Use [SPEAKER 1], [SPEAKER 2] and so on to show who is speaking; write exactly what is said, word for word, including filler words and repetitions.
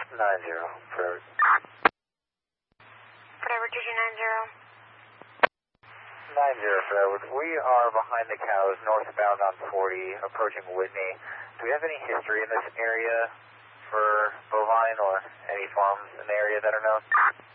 [SPEAKER 1] nine zero, for
[SPEAKER 2] Whatever, two two nine zero.
[SPEAKER 1] nine zero for Edward. We are behind the cows, northbound on forty, approaching Whitney. Do we have any history in this area for bovine or any farms in the area that are known?